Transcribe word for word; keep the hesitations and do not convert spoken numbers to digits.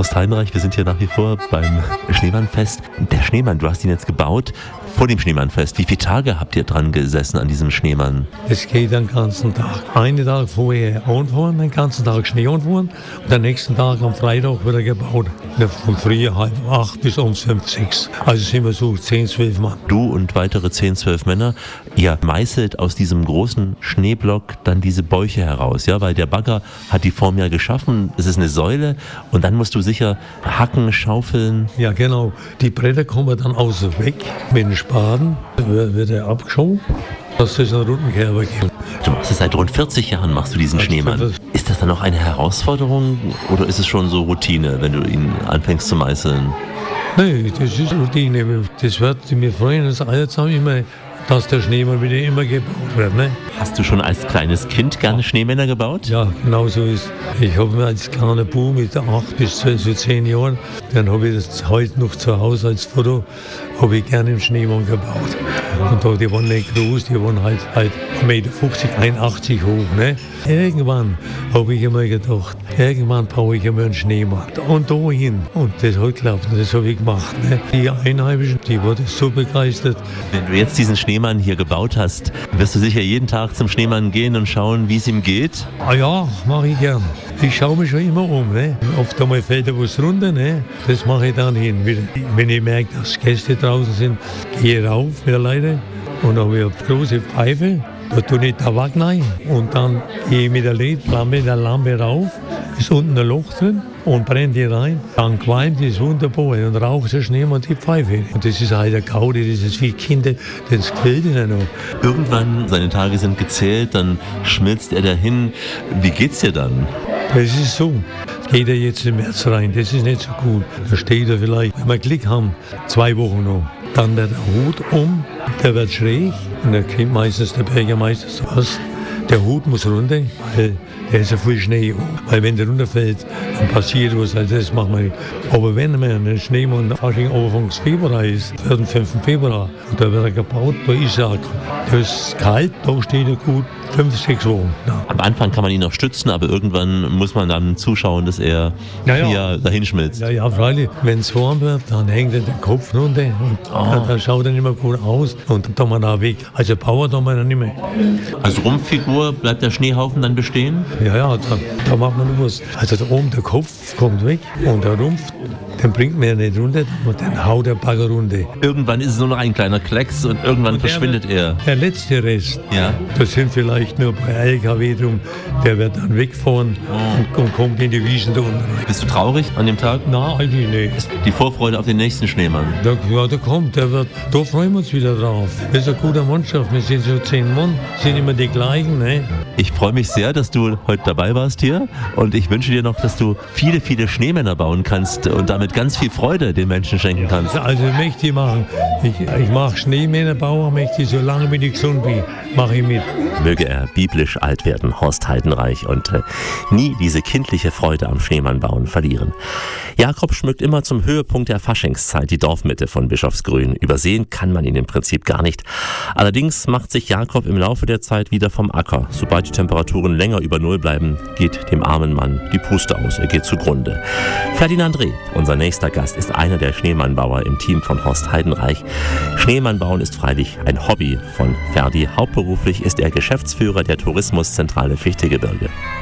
Horst Heidenreich, wir sind hier nach wie vor beim Schneemannfest. Der Schneemann, du hast ihn jetzt gebaut vor dem Schneemannfest. Wie viele Tage habt ihr dran gesessen an diesem Schneemann? Es geht den ganzen Tag. Einen Tag vorher anfahren, den ganzen Tag Schnee anfahren und den nächsten Tag am Freitag wieder gebaut. Von früh halb acht bis um fünf, sechs. Also sind wir so zehn, zwölf Mann. Du und weitere zehn, zwölf Männer, ihr meißelt aus diesem großen Schneeblock dann diese Bäuche heraus, ja, weil der Bagger hat die Form ja geschaffen, es ist eine Säule und dann musst du sicher hacken, schaufeln. Ja, genau. Die Bretter kommen dann außen weg mit dem Spaten, wird er abgeschoben, dass es einen runden Kerber gibt. Du machst es seit rund vierzig Jahren, machst du diesen Schneemann. Ist das dann noch eine Herausforderung oder ist es schon so Routine, wenn du ihn anfängst zu meißeln? Nein, das ist Routine. Das wird, wir freuen uns alle zusammen immer, dass der Schneemann wieder immer gebaut wird. Ne? Hast du schon als kleines Kind gerne Schneemänner gebaut? Ja, genau so ist. Ich habe mir als kleiner Bub mit acht bis zwölf, so zehn Jahren, dann habe ich das heute noch zu Hause als Foto, habe ich gerne im Schneemann gebaut. Und da, die waren nicht groß, die waren halt, halt eins Meter fünfzig, einundachtzig hoch. Ne? Irgendwann habe ich immer gedacht, irgendwann baue ich immer einen Schneemann. Und da hin. Und das hat geklappt und das habe ich gemacht. Ne? Die Einheimischen, die waren so begeistert. Wenn du jetzt diesen Schneemann hier gebaut hast, wirst du sicher jeden Tag zum Schneemann gehen und schauen, wie es ihm geht? Ah ja, mache ich gern. Ich schaue mich schon immer um. Ne? Oft einmal fällt da was runter, ne? Das mache ich dann hin. Wenn ich merke, dass Gäste draußen sind, gehe ich rauf mit der Leiter und dann habe ich eine große Pfeife. Da tue ich Tabak rein und dann gehe ich mit der Lampe, der Lampe rauf, ist unten ein Loch drin und brenne die rein. Dann qualmt es wunderbar und raucht der Schneemann die Pfeife. Und das ist halt der Gaudi, das ist wie Kinder, das quält ihnen noch. Irgendwann, seine Tage sind gezählt, dann schmilzt er dahin. Wie geht's dir dann? Das ist so. Geht er jetzt im März rein, das ist nicht so gut. Da steht er vielleicht, wenn wir Glück haben, zwei Wochen noch. Dann wird der Hut um, der wird schräg und da kommt meistens der Bürgermeister zuerst. Der Hut muss runter, weil da ist ja viel Schnee. Weil wenn der runterfällt, dann passiert was, also das machen wir nicht. Aber wenn man einen Schneemann Fasching Anfang Februar ist, am fünften Februar, und da wird er gebaut, da ist er, da ist kalt, da steht er gut fünf, sechs Wochen. Ja. Am Anfang kann man ihn noch stützen, aber irgendwann muss man dann zuschauen, dass er ja, ja. hier dahin schmilzt. Ja, ja, freilich. Wenn es warm wird, dann hängt er den Kopf runter und oh. dann schaut er nicht mehr gut aus und dann tut man da weg. Also Bauer tut man dann nicht mehr. Als Rumpffigur bleibt der Schneehaufen dann bestehen? Ja, ja, da, da macht man nur was. Also da oben der Kopf kommt weg und der Rumpf, den bringt man ja nicht runter, und dann haut der Bagger runter. Irgendwann ist es nur noch ein kleiner Klecks und irgendwann und verschwindet wird, er. Der letzte Rest, ja. das sind vielleicht nur bei L K W drum, der wird dann wegfahren oh. und, und kommt in die Wiesen da unten rein. Bist du traurig an dem Tag? Nein, eigentlich nicht. Die Vorfreude auf den nächsten Schneemann? Da, ja, der kommt, der wird, da freuen wir uns wieder drauf. Das ist eine gute Mannschaft, wir sind so zehn Mann, sind immer die gleichen. Ne? Ich freue mich sehr, dass du heute dabei warst hier und ich wünsche dir noch, dass du viele, viele Schneemänner bauen kannst und damit ganz viel Freude den Menschen schenken kannst. Also möchte ich machen. Ich, ich mache Schneemännerbauer, möchte ich, solange bin ich gesund bin, mache ich mit. Möge er biblisch alt werden, Horst Heidenreich, und äh, nie diese kindliche Freude am Schneemannbauen verlieren. Jakob schmückt immer zum Höhepunkt der Faschingszeit die Dorfmitte von Bischofsgrün. Übersehen kann man ihn im Prinzip gar nicht. Allerdings macht sich Jakob im Laufe der Zeit wieder vom Acker. Sobald die Temperaturen länger über Null bleiben, geht dem armen Mann die Puste aus. Er geht zugrunde. Ferdinand Reh, unser nächster Gast, ist einer der Schneemannbauer im Team von Horst Heidenreich. Schneemannbauen ist freilich ein Hobby von Ferdi. Hauptberuflich ist er Geschäftsführer der Tourismuszentrale Fichtelgebirge.